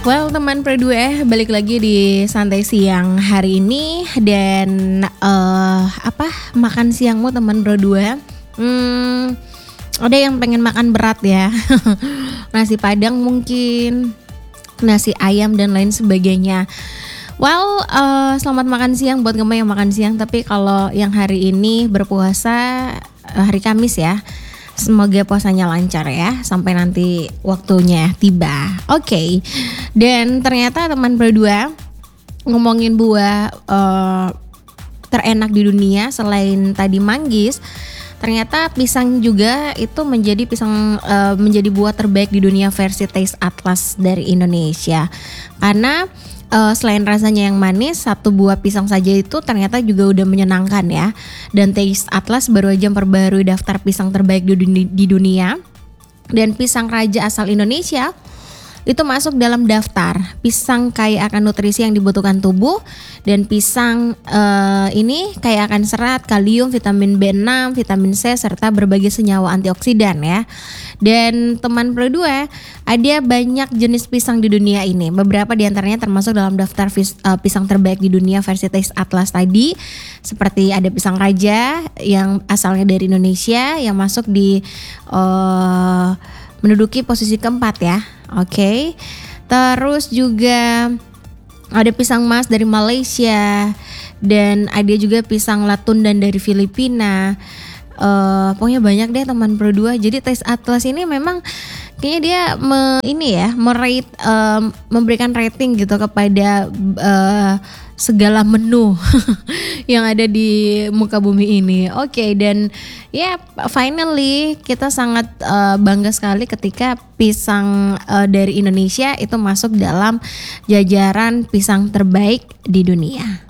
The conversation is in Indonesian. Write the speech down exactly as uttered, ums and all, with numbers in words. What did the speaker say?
Well teman Pro dua, balik lagi di santai siang hari ini. Dan uh, apa makan siangmu teman Pro dua? Hmm, ada yang pengen makan berat ya. Nasi padang mungkin, nasi ayam dan lain sebagainya. Well, uh, selamat makan siang buat kamu yang makan siang. Tapi kalau yang hari ini berpuasa, uh, hari Kamis ya, semoga puasanya lancar ya sampai nanti waktunya tiba. Oke. Okay. Dan ternyata teman Pro dua ngomongin buah uh, terenak di dunia selain tadi manggis, ternyata pisang juga itu menjadi pisang uh, menjadi buah terbaik di dunia versi Taste Atlas dari Indonesia. Karena Uh, selain rasanya yang manis, satu buah pisang saja itu ternyata juga udah menyenangkan ya. Dan Taste Atlas baru aja memperbarui daftar pisang terbaik di dunia, di dunia. Dan pisang raja asal Indonesia itu masuk dalam daftar pisang kaya akan nutrisi yang dibutuhkan tubuh. Dan pisang uh, ini kaya akan serat, kalium, vitamin B enam, vitamin C, serta berbagai senyawa antioksidan ya. Dan teman Pro dua, ada banyak jenis pisang di dunia ini. Beberapa diantaranya termasuk dalam daftar vis, uh, pisang terbaik di dunia versi Taste Atlas tadi. Seperti ada pisang raja yang asalnya dari Indonesia yang masuk di uh, menduduki posisi keempat ya. Oke. Okay. Terus juga ada pisang mas dari Malaysia, dan ada juga pisang latundan dari Filipina. Uh, pokoknya banyak deh teman Pro dua. Jadi Taste Atlas ini memang kayaknya dia me, ini ya merate, um, memberikan rating gitu kepada uh, segala menu yang ada di muka bumi ini. Oke, okay, dan ya yeah, finally kita sangat uh, bangga sekali ketika pisang uh, dari Indonesia itu masuk dalam jajaran pisang terbaik di dunia.